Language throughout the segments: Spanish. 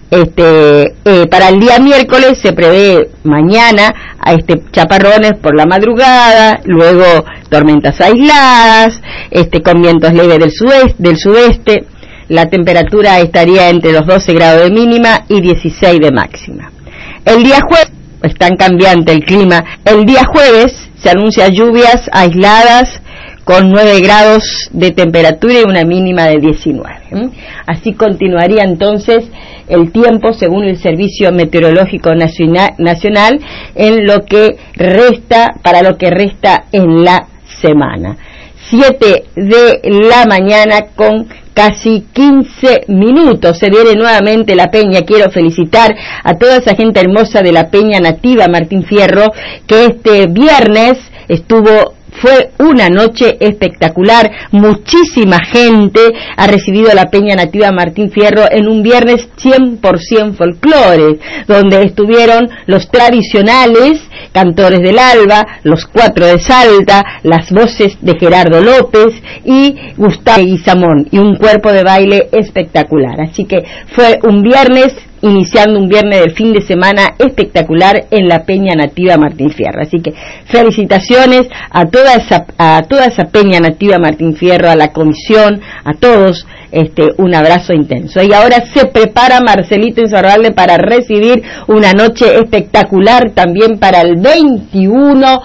Para el día miércoles se prevé mañana chaparrones por la madrugada, luego tormentas aisladas, con vientos leves del sudeste. La temperatura estaría entre los 12 grados de mínima y 16 de máxima. El día jueves, es tan cambiante el clima, el día jueves se anuncia lluvias aisladas con 9 grados de temperatura y una mínima de 19. Así continuaría entonces el tiempo según el Servicio Meteorológico Nacional en lo que resta, para lo que resta en la semana. 7 de la mañana con casi 15 minutos. Se viene nuevamente la peña. Quiero felicitar a toda esa gente hermosa de la peña nativa Martín Fierro, que este viernes fue una noche espectacular. Muchísima gente ha recibido la peña nativa Martín Fierro en un viernes 100% folclore, donde estuvieron los tradicionales Cantores del Alba, los Cuatro de Salta, las voces de Gerardo López y Gustavo Guizamón, y un cuerpo de baile espectacular. Así que fue un viernes, iniciando un viernes del fin de semana espectacular en la peña nativa Martín Fierro. Así que felicitaciones a toda esa peña nativa Martín Fierro, a la comisión, a todos, un abrazo intenso. Y ahora se prepara Marcelito Insaurralde para recibir una noche espectacular también para el 21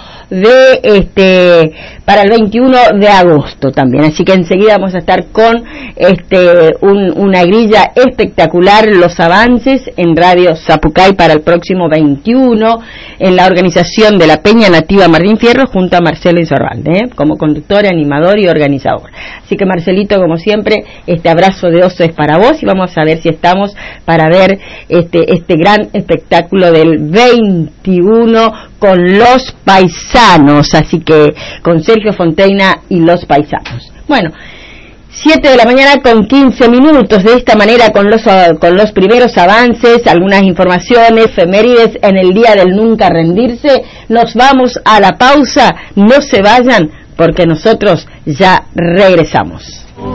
de agosto también. Así que enseguida vamos a estar con una grilla espectacular, los avances en Radio Zapucay para el próximo 21, en la organización de la Peña Nativa Martín Fierro junto a Marcelo Insaurralde, como conductor, animador y organizador. Así que Marcelito, como siempre, este abrazo de oso es para vos, y vamos a ver si estamos para ver este gran espectáculo del 21 con los paisanos, así que con Sergio Fonteina y los paisanos. Bueno, 7 de la mañana con 15 minutos, de esta manera con los primeros avances, algunas informaciones, efemérides en el día del nunca rendirse. Nos vamos a la pausa, no se vayan porque nosotros ya regresamos.